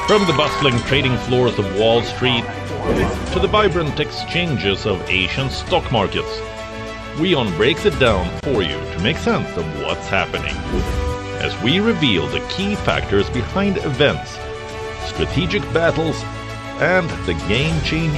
From the bustling trading floors of Wall Street to the vibrant exchanges of Asian stock markets, WION breaks it down for you to make sense of what's happening, as we reveal the key factors behind events, strategic battles, and the game-changing